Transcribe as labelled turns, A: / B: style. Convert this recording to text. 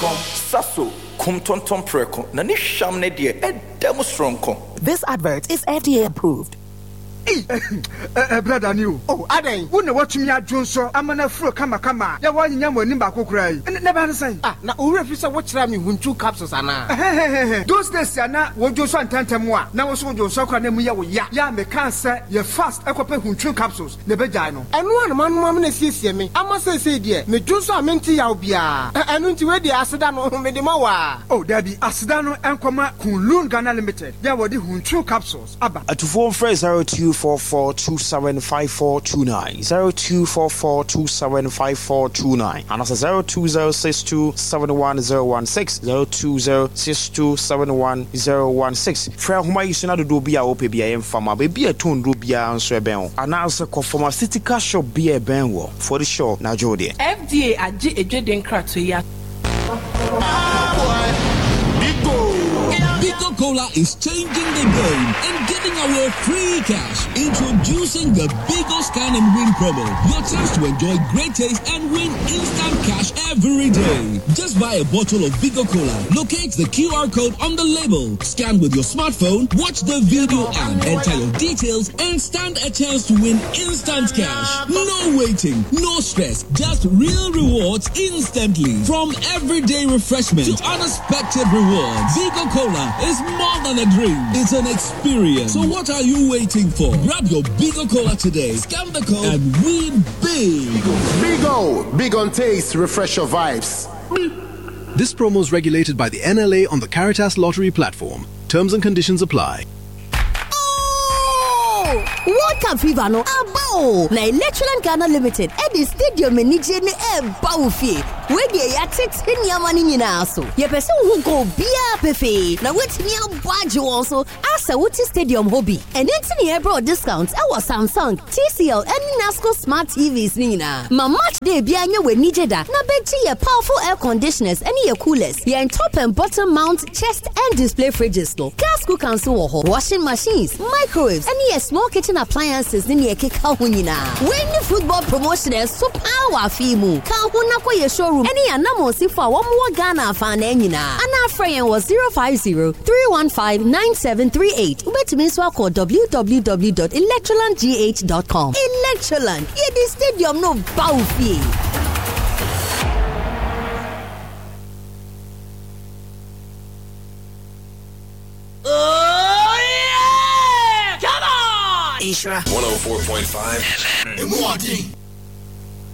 A: Sasso, Kumtonton Preko, Nanisham Nedia, and Demostronko.
B: This advert is FDA approved.
C: Brother new. Oh, Aden, wouldn't watch me at Johnson. I'm an afro kama. Ya wani nyamwe nimba kukrai. Never say. Ah, na urefisa watch rami hunchu capsules ana. Those days yana wojoso antantemwa. Na woso wojoso kwa nemu ya wo ya me cancer ye fast ekope hunchu capsules. Nebeja no. Enu anu manu na siesie me. Ama say die. Me Johnso amenti ya obia. Enu nti we di aseda no me de ma wa. Oh, Debbie, aseda no enkoma Kunlun Ghana Limited. Ya wodi hunchu capsules. Aba.
D: Atufor fresh 0244275429 0244275429 and that's 0206271016 0206271016 fra homa yisuna do bia opebia emfama be bia ton do bia anso eben announce pharmaceutical shop bia ben wo for the show na jode
E: FDA agi ejeden krato ya
F: Coca-Cola is changing the game and giving away free cash. Introducing the Bigo Scan and Win promo. Your chance to enjoy great taste and win instant cash every day. Just buy a bottle of Bigo Cola. Locate the QR code on the label. Scan with your smartphone, watch the video and enter your details and stand a chance to win instant cash. No waiting, no stress, just real rewards instantly. From everyday refreshment to unexpected rewards, Bigo Cola is more than a drink. It's an experience. So what are you waiting for? Grab your Bigo Cola today. Scan the code and win big.
G: Bigo. Big on taste. Refresh your vibes.
H: This promo is regulated by the NLA on the Caritas Lottery platform. Terms and conditions apply.
B: What can fever no abo na Electroland Ghana Limited at the stadium ni je ne eba ofie we dey ya text ni amani nyina so ye pese wo go bia pefe na wetimi abwaje won so asa wuti stadium hobby and enti ne ebro discounts e was Samsung, TCL and Nasco smart TVs ni nyina ma match day bia nya we nije da na bechi ye powerful air conditioners and ye coolers ye top and bottom mount chest and display fridges no gas cookers wo ho washing machines microwaves and ye small kitchen appliances ni ekeka ho nyina when the football promotion is so power fimu ka ho na kwa ye showroom any anamo sifo a wo Ghana fan na nyina ana friend was 050-315-9738 ubetimi so call www.electrolandgh.com. Electroland ye the stadium no bawfie.
E: Ishra
I: 104.5 FM.